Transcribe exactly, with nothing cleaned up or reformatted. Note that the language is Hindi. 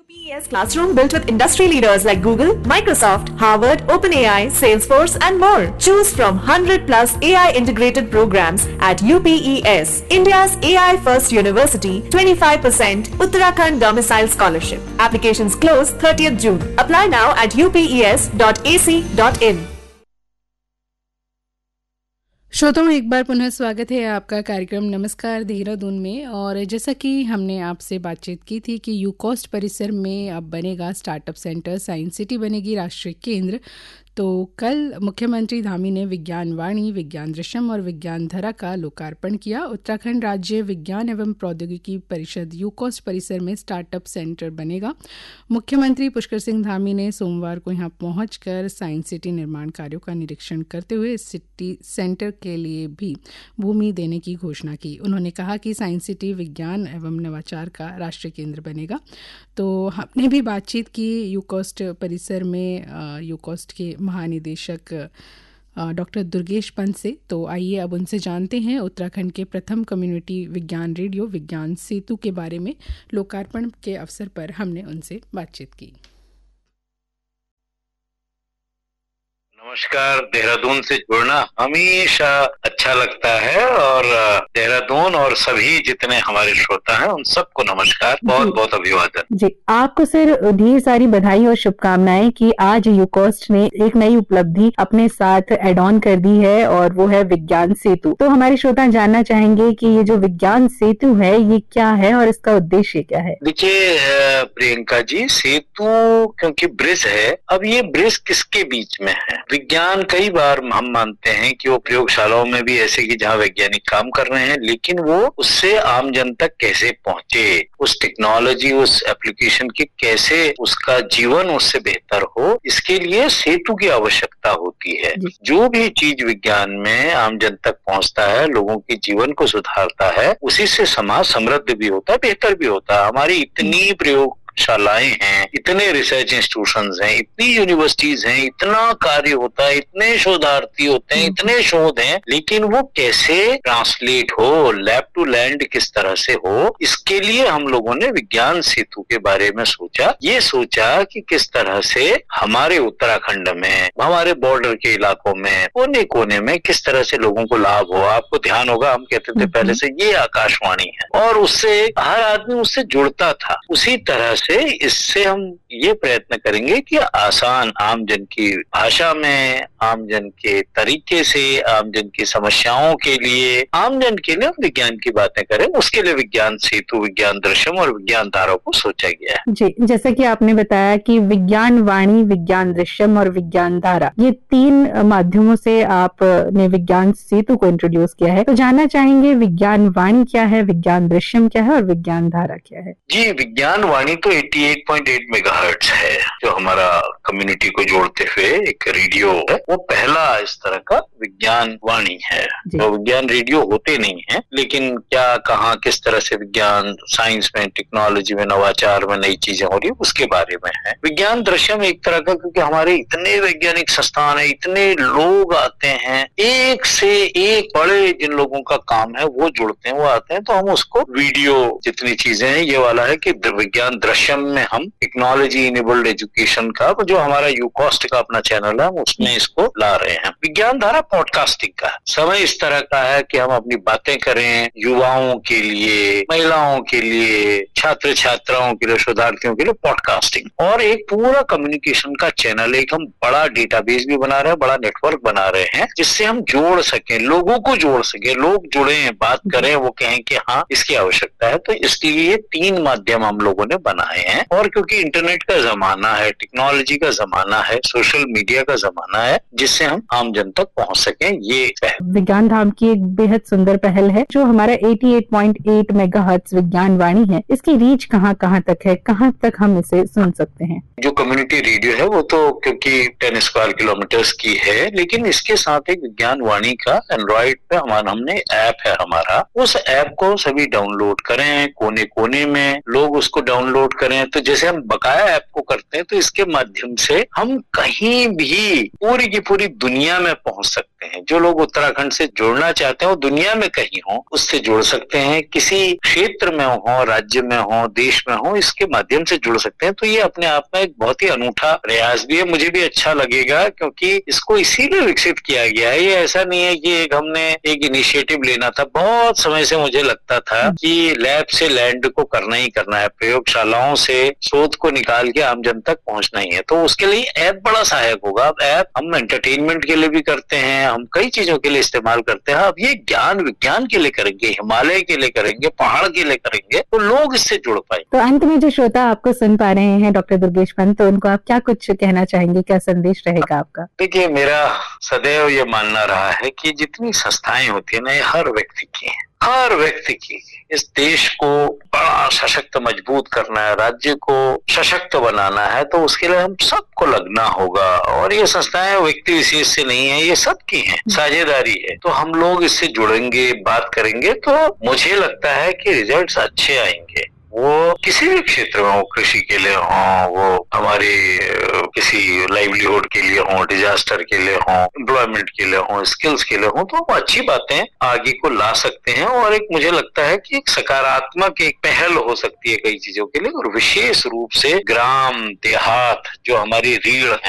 U P E S Classroom built with industry leaders like Google, Microsoft, Harvard, OpenAI, Salesforce and more. Choose from one hundred plus A I integrated programs at U P E S, India's A I first university, twenty-five percent Uttarakhand domicile scholarship. Applications close thirtieth June. Apply now at u p e s dot a c dot in. श्रोताओं, एक बार पुनः स्वागत है आपका कार्यक्रम नमस्कार देहरादून में। और जैसा कि हमने आपसे बातचीत की थी कि यूकॉस्ट परिसर में अब बनेगा स्टार्टअप सेंटर, साइंस सिटी बनेगी राष्ट्रीय केंद्र। तो कल मुख्यमंत्री धामी ने विज्ञान वाणी, विज्ञान दृश्यम और विज्ञान धरा का लोकार्पण किया। उत्तराखंड राज्य विज्ञान एवं प्रौद्योगिकी परिषद यूकॉस्ट परिसर में स्टार्टअप सेंटर बनेगा। मुख्यमंत्री पुष्कर सिंह धामी ने सोमवार को यहां पहुंचकर साइंस सिटी निर्माण कार्यों का निरीक्षण करते हुए इस सिटी सेंटर के लिए भी भूमि देने की घोषणा की। उन्होंने कहा कि साइंस सिटी विज्ञान एवं नवाचार का राष्ट्रीय केंद्र बनेगा। तो हमने भी बातचीत की यूकॉस्ट परिसर में यूकॉस्ट के महानिदेशक डॉक्टर दुर्गेश पंत से। तो आइए अब उनसे जानते हैं उत्तराखंड के प्रथम कम्युनिटी विज्ञान रेडियो विज्ञान सेतु के बारे में। लोकार्पण के अवसर पर हमने उनसे बातचीत की। नमस्कार। देहरादून से जुड़ना हमेशा अच्छा लगता है और देहरादून और सभी जितने हमारे श्रोता हैं उन सबको नमस्कार, बहुत बहुत अभिवादन। जी, आपको सर ढेर सारी बधाई और शुभकामनाएं कि आज यूकॉस्ट ने एक नई उपलब्धि अपने साथ एड ऑन कर दी है और वो है विज्ञान सेतु। तो हमारे श्रोता जानना चाहेंगे कि ये जो विज्ञान सेतु है ये क्या है और इसका उद्देश्य क्या है? देखिए प्रियंका जी, सेतु क्योंकि ब्रिज है, अब ये ब्रिज किसके बीच में है? विज्ञान कई बार हम मानते हैं कि वो प्रयोगशालाओं में भी ऐसे कि जहाँ वैज्ञानिक काम कर रहे हैं, लेकिन वो उससे आम जन तक कैसे पहुंचे, उस टेक्नोलॉजी उस एप्लीकेशन की कैसे उसका जीवन उससे बेहतर हो, इसके लिए सेतु की आवश्यकता होती है। जो भी चीज विज्ञान में आम जन तक पहुंचता है, लोगों के जीवन को सुधारता है, उसी से समाज समृद्ध भी होता है, बेहतर भी होता है। हमारी इतनी प्रयोग शालाएं हैं, इतने रिसर्च इंस्टीट्यूशंस हैं, इतनी यूनिवर्सिटीज हैं, इतना कार्य होता है, इतने शोधार्थी होते हैं, इतने शोध हैं, लेकिन वो कैसे ट्रांसलेट हो, लैब टू लैंड किस तरह से हो, इसके लिए हम लोगों ने विज्ञान सेतु के बारे में सोचा। ये सोचा कि किस तरह से हमारे उत्तराखंड में, हमारे बॉर्डर के इलाकों में, कोने कोने में किस तरह से लोगों को लाभ हो। आपको ध्यान होगा हम कहते थे पहले से ये आकाशवाणी है और उससे हर आदमी उससे जुड़ता था। उसी तरह से इससे हम ये प्रयत्न करेंगे कि आसान आम जन की भाषा में, आम जन के तरीके से, आम जन की समस्याओं के लिए, आम जन के लिए हम विज्ञान की बातें करें। उसके लिए विज्ञान सेतु, विज्ञान दृश्यम और विज्ञान धारा को सोचा गया है। जी, जैसा कि आपने बताया कि विज्ञान वाणी, विज्ञान दृश्यम और विज्ञान धारा, ये तीन माध्यमों से आपने विज्ञान सेतु को इंट्रोड्यूस किया है। तो जानना चाहेंगे विज्ञान वाणी क्या है, विज्ञान दृश्यम क्या है और विज्ञान धारा क्या है? जी, विज्ञान वाणी तो अठासी पॉइंट आठ मेगाहर्ट्ज है, जो हमारा कम्युनिटी को जोड़ते हुए एक रेडियो है। वो पहला इस तरह का विज्ञान वाणी है। तो विज्ञान रेडियो होते नहीं है, लेकिन क्या, कहाँ, किस तरह से विज्ञान, साइंस में, टेक्नोलॉजी में, नवाचार में नई चीजें हो रही है, उसके बारे में है। विज्ञान दृश्यम एक तरह का, क्योंकि हमारे इतने वैज्ञानिक संस्थान है, इतने लोग आते हैं, एक से एक बड़े जिन लोगों का काम है वो जुड़ते हैं, वो आते हैं, तो हम उसको वीडियो जितनी चीजें हैं, ये वाला है कि विज्ञान दृश्यम में हम टेक्नोलॉजी इनेबल्ड एजुकेशन का, जो हमारा यूकॉस्ट का अपना चैनल है, उसमें इसको ला रहे हैं। विज्ञान धारा पॉडकास्टिंग का समय इस तरह का है कि हम अपनी बातें करें युवाओं के लिए, महिलाओं के लिए, छात्र छात्राओं के लिए, शोधार्थियों के लिए पॉडकास्टिंग, और एक पूरा कम्युनिकेशन का चैनल, एक हम बड़ा डेटाबेस भी बना रहे हैं, बड़ा नेटवर्क बना रहे हैं, जिससे हम जोड़ सकें, लोगों को जोड़ सके, लोग जुड़े, बात करें, वो कहें कि हाँ इसकी आवश्यकता है। तो इसलिए तीन माध्यम हम लोगों ने बनाए हैं। और क्योंकि इंटरनेट का जमाना है, टेक्नोलॉजी का जमाना है, सोशल मीडिया का जमाना है, जिससे हम आम जन तक पहुंच सकें, ये है। विज्ञान धाम की एक बेहद सुंदर पहल है जो हमारा अठासी पॉइंट आठ मेगाहर्ट्ज विज्ञान वाणी है। इसकी रीच कहाँ कहाँ तक है, कहाँ तक हम इसे सुन सकते हैं? जो कम्युनिटी रेडियो है वो तो क्योंकि टेन स्क्वायर किलोमीटर्स की है, लेकिन इसके साथ एक विज्ञान वाणी का एंड्रॉइड पे हमारा हमने ऐप है हमारा, उस ऐप को सभी डाउनलोड करें, कोने कोने में लोग उसको डाउनलोड करें। तो जैसे हम बकाया ऐप को करते हैं, तो इसके माध्यम से हम कहीं भी पूरी की पूरी दुनिया में पहुंच सकते सकते हैं। जो लोग उत्तराखंड से जुड़ना चाहते हैं वो दुनिया में कहीं हो उससे जुड़ सकते हैं, किसी क्षेत्र में हो, राज्य में हो, देश में हो, इसके माध्यम से जुड़ सकते हैं। तो ये अपने आप में एक बहुत ही अनूठा प्रयास भी है, मुझे भी अच्छा लगेगा क्योंकि इसको इसीलिए विकसित किया गया है। ये ऐसा नहीं है कि एक हमने एक इनिशिएटिव लेना था। बहुत समय से मुझे लगता था कि लैब से लैंड को करना ही करना है, प्रयोगशालाओं से शोध को निकाल के आम जन तक पहुंचना ही है। तो उसके लिए ऐप बड़ा सहायक होगा। अब ऐप हम एंटरटेनमेंट के लिए भी करते हैं, हम कई चीजों के लिए इस्तेमाल करते हैं। अब ये ज्ञान विज्ञान के लिए करेंगे, हिमालय के लिए करेंगे, पहाड़ के लिए करेंगे, तो लोग इससे जुड़ पाए। तो अंत में जो श्रोता आपको सुन पा रहे हैं डॉक्टर दुर्गेश पंत, तो उनको आप क्या कुछ कहना चाहेंगे, क्या संदेश रहेगा आपका? देखिए, मेरा सदैव ये मानना रहा है कि जितनी संस्थाएं होती है ना, ये हर व्यक्ति की है, हर व्यक्ति की। इस देश को बड़ा सशक्त मजबूत करना है, राज्य को सशक्त बनाना है, तो उसके लिए हम सबको लगना होगा। और ये संस्थाएं व्यक्ति विशेष से नहीं है, ये सबकी हैं, साझेदारी है। तो हम लोग इससे जुड़ेंगे, बात करेंगे, तो मुझे लगता है कि रिजल्ट्स अच्छे आएंगे। वो किसी भी क्षेत्र में हो, कृषि के लिए हो, वो हमारे किसी लाइवलीहुड के लिए हो, डिजास्टर के लिए हो, एम्प्लॉयमेंट के लिए हो, स्किल्स के लिए हो, तो वो अच्छी बातें आगे को ला सकते हैं। और एक मुझे लगता है कि एक सकारात्मक एक पहल हो सकती है कई चीजों के लिए। और विशेष रूप से ग्राम देहात जो हमारी रीढ़ है,